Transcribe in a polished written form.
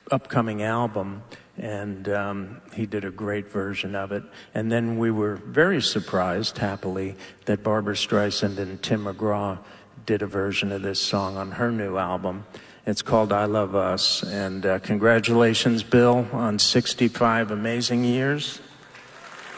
upcoming album, and he did a great version of it. And then we were very surprised, happily, that Barbra Streisand and Tim McGraw did a version of this song on her new album. It's called I Love Us. And congratulations, Bill, on 65 amazing years.